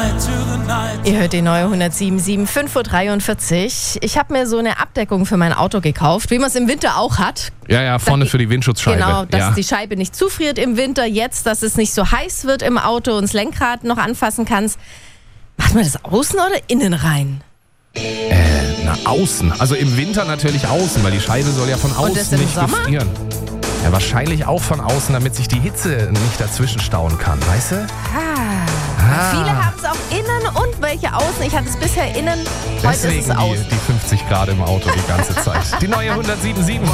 Ihr hört die neue 107.7, 5.43 Uhr. Ich habe mir so eine Abdeckung für mein Auto gekauft, wie man es im Winter auch hat. Ja, vorne für die Windschutzscheibe. Genau, dass die Scheibe nicht zufriert im Winter. Jetzt, dass es nicht so heiß wird im Auto und das Lenkrad noch anfassen kannst. Macht man das außen oder innen rein? Außen. Also im Winter natürlich außen, weil die Scheibe soll ja von außen nicht gefrieren. Ja, wahrscheinlich auch von außen, damit sich die Hitze nicht dazwischen stauen kann, weißt du? Viele haben es auch innen und welche außen. Ich hatte es bisher innen, heute Deswegen ist es außen. die 50 Grad im Auto die ganze Zeit. Die neue 107.7.